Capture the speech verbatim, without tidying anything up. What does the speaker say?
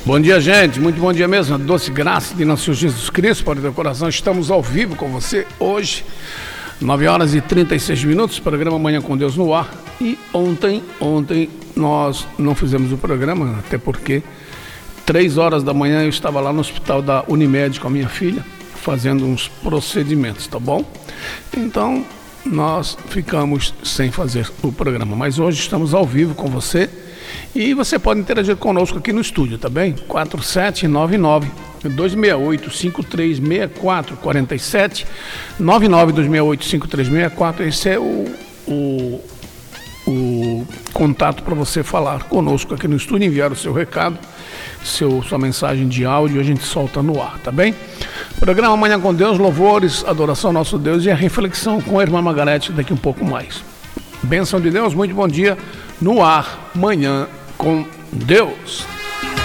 Bom dia, gente, muito bom dia mesmo. A doce graça de nosso Senhor Jesus Cristo para o teu coração. Estamos ao vivo com você hoje, nove horas e trinta e seis minutos, programa Manhã com Deus no ar. E ontem, ontem nós não fizemos o programa, até porque três horas da manhã eu estava lá no hospital da Unimed com a minha filha, fazendo uns procedimentos, tá bom? Então, nós ficamos sem fazer o programa, mas hoje estamos ao vivo com você. E você pode interagir conosco aqui no estúdio, tá bem? quatro sete nove nove, dois seis oito, cinco três seis quatro, quatro sete nove nove, dois seis oito, cinco três seis quatro. Esse é o, o, o contato para você falar conosco aqui no estúdio, enviar o seu recado, seu, sua mensagem de áudio, a gente solta no ar, tá bem? Programa Manhã com Deus, louvores, adoração ao nosso Deus e a reflexão com a irmã Margarete daqui um pouco mais. Bênção de Deus, muito bom dia no ar, Manhã com Deus.